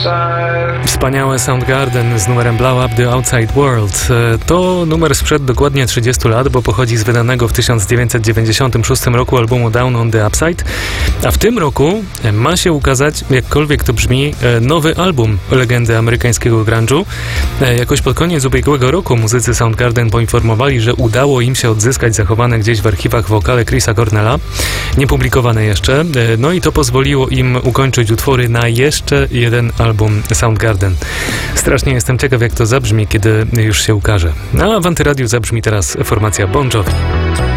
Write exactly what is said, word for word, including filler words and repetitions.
Wspaniałe Soundgarden z numerem Blow Up the Outside World. To numer sprzed dokładnie trzydziestu lat, bo pochodzi z wydanego w tysiąc dziewięćset dziewięćdziesiątym szóstym roku albumu Down on the Upside, a w tym roku ma się ukazać, jakkolwiek to brzmi, nowy album legendy amerykańskiego grunge'u. Jakoś pod koniec ubiegłego roku muzycy Soundgarden poinformowali, że udało im się odzyskać zachowane gdzieś w archiwach wokale Chrisa Cornella, niepublikowane jeszcze, no i to pozwoliło im ukończyć utwory na jeszcze jeden album Soundgarden. Strasznie jestem ciekaw, jak to zabrzmi, kiedy już się ukaże. A w Antyradiu zabrzmi teraz formacja Bon Jovi.